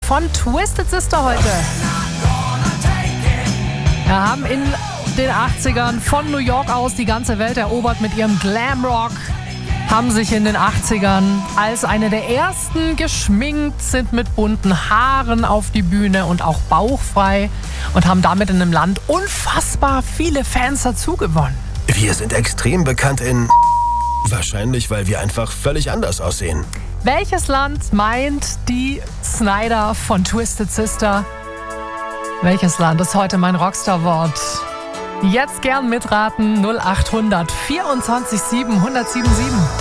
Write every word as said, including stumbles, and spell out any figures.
von Twisted Sister heute. Wir haben in den achtzigern von New York aus die ganze Welt erobert mit ihrem Glamrock. Haben sich in den achtzigern als eine der ersten geschminkt, sind mit bunten Haaren auf die Bühne und auch bauchfrei und haben damit in einem Land unfassbar viele Fans dazugewonnen. Wir sind extrem bekannt in... Wahrscheinlich, weil wir einfach völlig anders aussehen. Welches Land meint die Snyder von Twisted Sister? Welches Land ist heute mein Rockstar-Wort? Jetzt gern mitraten. null acht hundert vierundzwanzig sieben eins null sieben sieben.